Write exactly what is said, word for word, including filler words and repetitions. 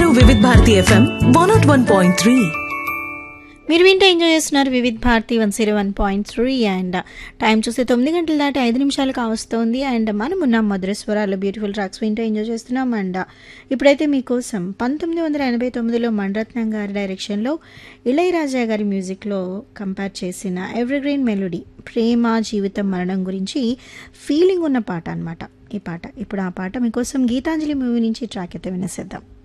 వింటున్నారు Vividh Bharati FM one not one point three. మీరు వింటే ఎంజాయ్ చేస్తున్నారు Vividh Bharati one zero one point three. And time చూస్తే తొమ్మిది గంటల దాటి ఐదు నిమిషాలు కావస్తుంది. అండ్ మనం ఉన్నాం మధుర స్వరాలు బ్యూటిఫుల్ ట్రాక్స్ వింటూ ఎంజాయ్ చేస్తున్నాం. అండ్ ఇప్పుడైతే మీకోసం పంతొమ్మిది వందల ఎనభై తొమ్మిదిలో మణిరత్నం గారి డైరెక్షన్లో ఇళయరాజా గారి మ్యూజిక్లో కంపేర్ చేసిన ఎవర్గ్రీన్ మెలోడీ ప్రేమ జీవితం మరణం గురించి ఫీలింగ్ ఉన్న పాట అనమాట ఈ పాట. ఇప్పుడు ఆ పాట మీకోసం గీతాంజలి మూవీ నుంచి ట్రాక్ అయితే వినేసేద్దాం.